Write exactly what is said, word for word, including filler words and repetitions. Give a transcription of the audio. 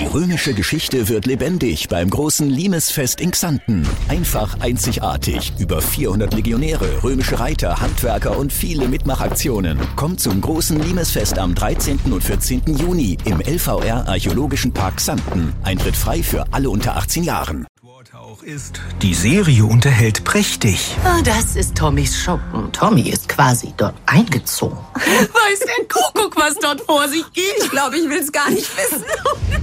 römische Geschichte wird lebendig beim großen Limesfest in Xanten. Einfach einzigartig. Über vierhundert Legionäre, römische Reiter, Handwerker und viele Mitmachaktionen. Kommt zum großen Limesfest am dreizehnten und vierzehnten Juni im L V R Archäologischen Park Xanten. Eintritt frei für alle unter achtzehn Jahren. Auch ist, die Serie unterhält prächtig. Ah, das ist Tommys Schuppen. Tommy ist quasi dort eingezogen. Weiß der Kuckuck, was dort vor sich geht? Ich glaube, ich will es gar nicht wissen.